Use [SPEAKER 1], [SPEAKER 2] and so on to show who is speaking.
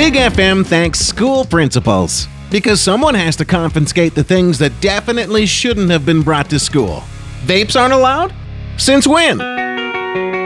[SPEAKER 1] Big FM thanks school principals because someone has to confiscate the things that definitely shouldn't have been brought to school. Vapes aren't allowed? Since when?